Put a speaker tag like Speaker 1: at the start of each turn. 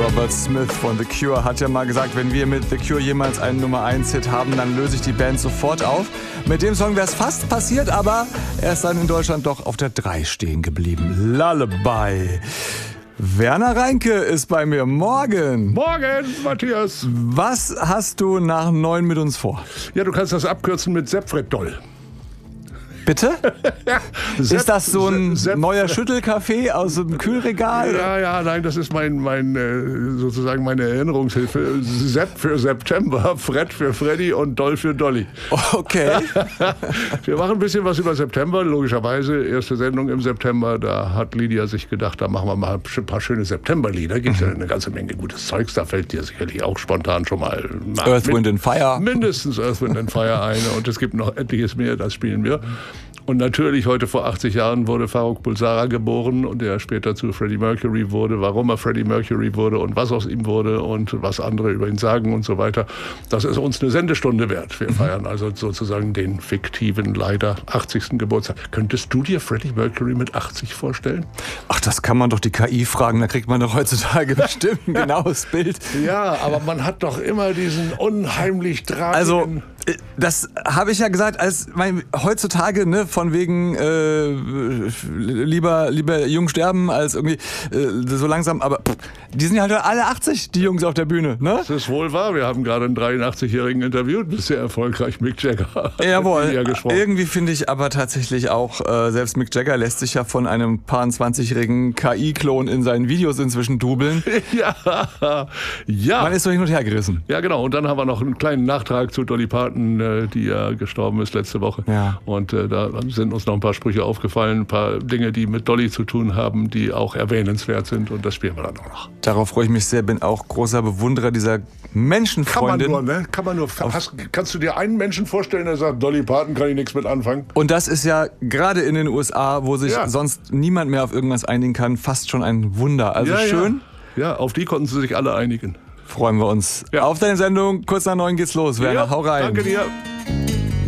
Speaker 1: Robert Smith von The Cure hat ja mal gesagt, wenn wir mit The Cure jemals einen Nummer-1-Hit haben, dann löse ich die Band sofort auf. Mit dem Song wäre es fast passiert, aber er ist dann in Deutschland doch auf der 3 stehen geblieben. Lullaby. Werner Reinke ist bei mir. Morgen.
Speaker 2: Morgen, Matthias.
Speaker 1: Was hast du nach 9 mit uns vor?
Speaker 2: Ja, du kannst das abkürzen mit Seppfred Doll.
Speaker 1: Bitte?
Speaker 2: Ja,
Speaker 1: ist das so ein neuer Schüttelkaffee aus dem Kühlregal?
Speaker 2: Ja, nein, das ist sozusagen meine Erinnerungshilfe. Sepp für September, Fred für Freddy und Doll für Dolly.
Speaker 1: Okay.
Speaker 2: Wir machen ein bisschen was über September, logischerweise. Erste Sendung im September, da hat Lydia sich gedacht, da machen wir mal ein paar schöne Septemberlieder. Gibt ja eine ganze Menge gutes Zeugs, da fällt dir sicherlich auch spontan schon mal
Speaker 1: Earth, Wind and Fire.
Speaker 2: Mindestens Earth, Wind and Fire eine und es gibt noch etliches mehr, das spielen wir. Und natürlich, heute vor 80 Jahren wurde Farrokh Bulsara geboren und der später zu Freddie Mercury wurde. Warum er Freddie Mercury wurde und was aus ihm wurde und was andere über ihn sagen und so weiter. Das ist uns eine Sendestunde wert. Wir feiern also sozusagen den fiktiven, leider 80. Geburtstag. Könntest du dir Freddie Mercury mit 80 vorstellen?
Speaker 1: Ach, das kann man doch die KI fragen. Da kriegt man doch heutzutage bestimmt ein genaues Bild.
Speaker 2: Ja, aber man hat doch immer diesen unheimlich tragigen...
Speaker 1: Also, das habe ich ja gesagt, heutzutage, ne, von wegen lieber jung sterben als irgendwie so langsam, aber die sind ja halt alle 80, die Jungs auf der Bühne, ne?
Speaker 2: Das ist wohl wahr, wir haben gerade einen 83-Jährigen interviewt, das ist sehr erfolgreich, Mick Jagger.
Speaker 1: Jawohl, irgendwie finde ich aber tatsächlich auch, selbst Mick Jagger lässt sich ja von einem paar 20-jährigen KI-Klon in seinen Videos inzwischen dubeln. Ja. Man ist so hin und her gerissen.
Speaker 2: Ja, genau, und dann haben wir noch einen kleinen Nachtrag zu Dolly Parton, die ja gestorben ist letzte Woche.
Speaker 1: Ja.
Speaker 2: Und da sind uns noch ein paar Sprüche aufgefallen, ein paar Dinge, die mit Dolly zu tun haben, die auch erwähnenswert sind. Und das spielen wir dann auch noch.
Speaker 1: Darauf freue ich mich sehr. Bin auch großer Bewunderer dieser Menschenfreundin.
Speaker 2: Kann man nur. Kannst du dir einen Menschen vorstellen, der sagt, Dolly Parton kann ich nichts mit anfangen?
Speaker 1: Und das ist ja gerade in den USA, wo sich sonst niemand mehr auf irgendwas einigen kann, fast schon ein Wunder. Also schön.
Speaker 2: Ja, auf die konnten sie sich alle einigen.
Speaker 1: Freuen wir uns. Ja. Auf deine Sendung. Kurz nach 9 geht's los. Werner, hau rein.
Speaker 2: Danke dir.